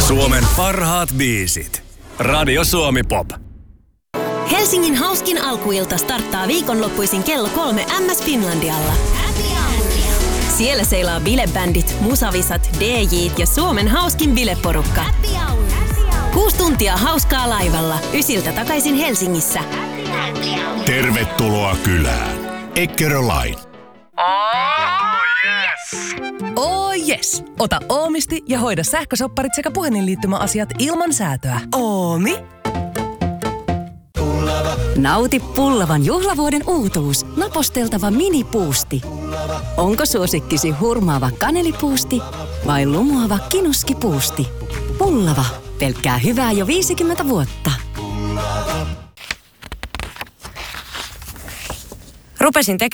Suomen parhaat biisit. Radio Suomi Pop. Helsingin hauskin alkuilta starttaa viikonloppuisin kello 3 MS Finlandialla. Siellä seilaa bilebändit, musavisat, DJt ja Suomen hauskin bileporukka. 6 tuntia hauskaa laivalla, ysiltä takaisin Helsingissä. Tervetuloa kylään. Eckerö Line. Oh yes! Ota Oomisti ja hoida sähkösopparit sekä puhelinliittymäasiat ilman säätöä. Oomi. Nauti Pullavan juhlavuoden uutuus. Naposteltava minipuusti. Onko suosikkisi hurmaava kanelipuusti vai lumoava kinuskipuusti? Pullava. Pelkkää hyvää jo 50 vuotta. Rupesin tekemään